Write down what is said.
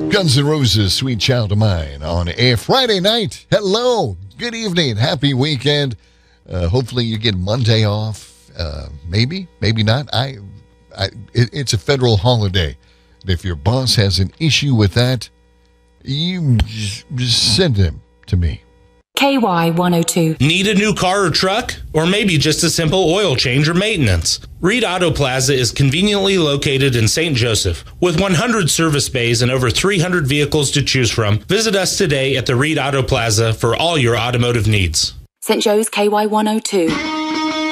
Guns N' Roses, Sweet Child of Mine on a Friday night. Hello, good evening, happy weekend. Hopefully you get Monday off. Maybe not. It's a federal holiday. If your boss has an issue with that, you just send him to me. KY102. Need a new car or truck? Or maybe just a simple oil change or maintenance? Reed Auto Plaza is conveniently located in St. Joseph. With 100 service bays and over 300 vehicles to choose from, visit us today at the Reed Auto Plaza for all your automotive needs. St. Joe's KY102.